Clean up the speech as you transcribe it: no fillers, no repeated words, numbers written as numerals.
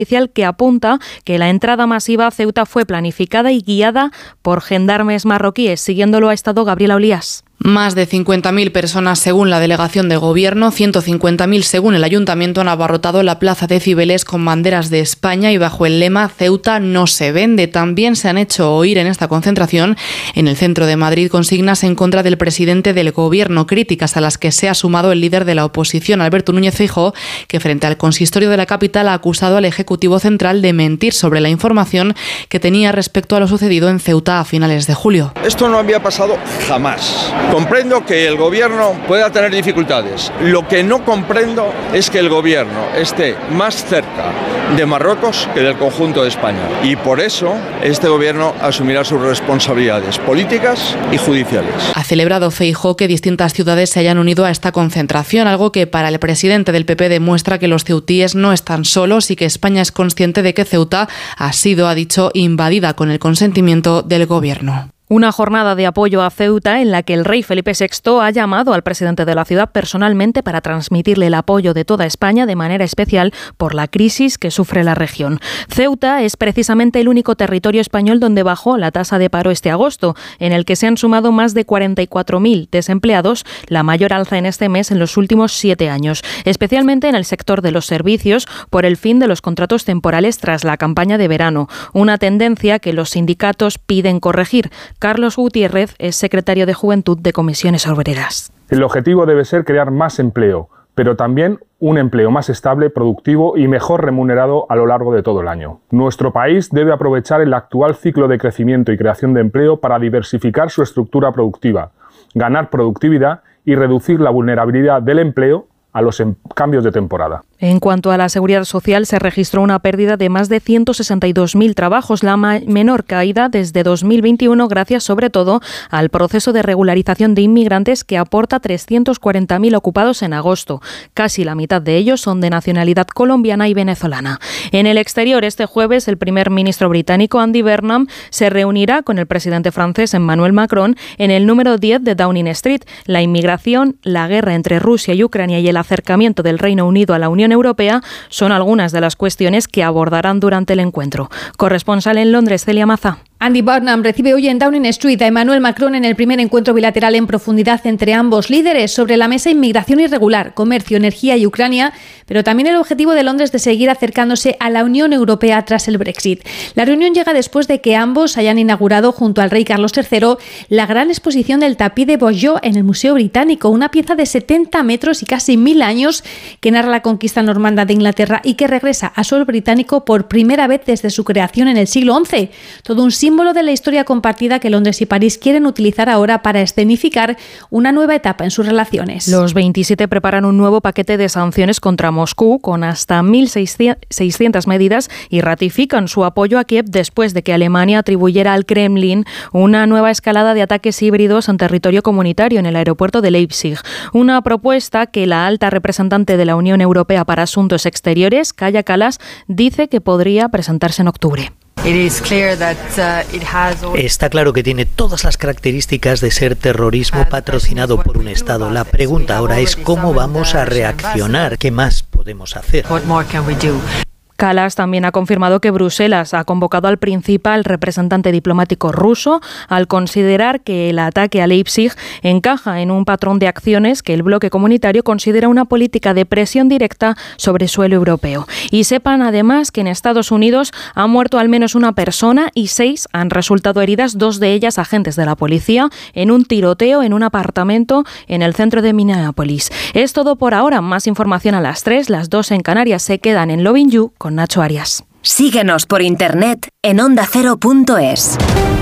oficial que apunta que la entrada masiva a Ceuta fue planificada y guiada por gendarmes marroquíes. Siguiéndolo ha estado Gabriela Olías. Más de 50.000 personas según la delegación del Gobierno, 150.000 según el Ayuntamiento han abarrotado la plaza de Cibeles con banderas de España y bajo el lema Ceuta no se vende. También se han hecho oír en esta concentración en el centro de Madrid consignas en contra del presidente del Gobierno, críticas a las que se ha sumado el líder de la oposición, Alberto Núñez Feijóo, que frente al consistorio de la capital ha acusado al Ejecutivo Central de mentir sobre la información que tenía respecto a lo sucedido en Ceuta a finales de julio. Esto no había pasado jamás. Comprendo que el Gobierno pueda tener dificultades. Lo que no comprendo es que el Gobierno esté más cerca de Marruecos que del conjunto de España. Y por eso este Gobierno asumirá sus responsabilidades políticas y judiciales. Ha celebrado Feijóo que distintas ciudades se hayan unido a esta concentración, algo que para el presidente del PP demuestra que los ceutíes no están solos y que España es consciente de que Ceuta ha sido, ha dicho, invadida con el consentimiento del Gobierno. Una jornada de apoyo a Ceuta en la que el rey Felipe VI ha llamado al presidente de la ciudad personalmente para transmitirle el apoyo de toda España de manera especial por la crisis que sufre la región. Ceuta es precisamente el único territorio español donde bajó la tasa de paro este agosto, en el que se han sumado más de 44.000 desempleados, la mayor alza en este mes en los últimos 7 años, especialmente en el sector de los servicios por el fin de los contratos temporales tras la campaña de verano, una tendencia que los sindicatos piden corregir. Carlos Gutiérrez es secretario de Juventud de Comisiones Obreras. El objetivo debe ser crear más empleo, pero también un empleo más estable, productivo y mejor remunerado a lo largo de todo el año. Nuestro país debe aprovechar el actual ciclo de crecimiento y creación de empleo para diversificar su estructura productiva, ganar productividad y reducir la vulnerabilidad del empleo a los cambios de temporada. En cuanto a la seguridad social, se registró una pérdida de más de 162.000 trabajos, la menor caída desde 2021, gracias sobre todo al proceso de regularización de inmigrantes que aporta 340.000 ocupados en agosto. Casi la mitad de ellos son de nacionalidad colombiana y venezolana. En el exterior, este jueves, el primer ministro británico Andy Burnham se reunirá con el presidente francés Emmanuel Macron en el número 10 de Downing Street. La inmigración, la guerra entre Rusia y Ucrania y el acercamiento del Reino Unido a la Unión Europea son algunas de las cuestiones que abordarán durante el encuentro. Corresponsal en Londres, Celia Maza. Andy Burnham recibe hoy en Downing Street a Emmanuel Macron en el primer encuentro bilateral en profundidad entre ambos líderes sobre la mesa inmigración irregular, comercio, energía y Ucrania, pero también el objetivo de Londres de seguir acercándose a la Unión Europea tras el Brexit. La reunión llega después de que ambos hayan inaugurado junto al rey Carlos III la gran exposición del Tapis de Beaujeu en el Museo Británico, una pieza de 70 metros y casi 1000 años que narra la conquista normanda de Inglaterra y que regresa a suelo británico por primera vez desde su creación en el siglo XI. Todo un símbolo de la historia compartida que Londres y París quieren utilizar ahora para escenificar una nueva etapa en sus relaciones. Los 27 preparan un nuevo paquete de sanciones contra Moscú con hasta 1.600 medidas y ratifican su apoyo a Kiev después de que Alemania atribuyera al Kremlin una nueva escalada de ataques híbridos en territorio comunitario en el aeropuerto de Leipzig. Una propuesta que la alta representante de la Unión Europea para Asuntos Exteriores, Kaja Kallas, dice que podría presentarse en octubre. Está claro que tiene todas las características de ser terrorismo patrocinado por un Estado. La pregunta ahora es cómo vamos a reaccionar, qué más podemos hacer. Kallas también ha confirmado que Bruselas ha convocado al principal representante diplomático ruso al considerar que el ataque a Leipzig encaja en un patrón de acciones que el bloque comunitario considera una política de presión directa sobre suelo europeo. Y sepan además que en Estados Unidos ha muerto al menos una persona y 6 han resultado heridas, 2 de ellas agentes de la policía, en un tiroteo en un apartamento en el centro de Minneapolis. Es todo por ahora. Más información a las 3, las 2 en Canarias se quedan en Lovin' You con Nacho Arias. Síguenos por internet en ondacero.es.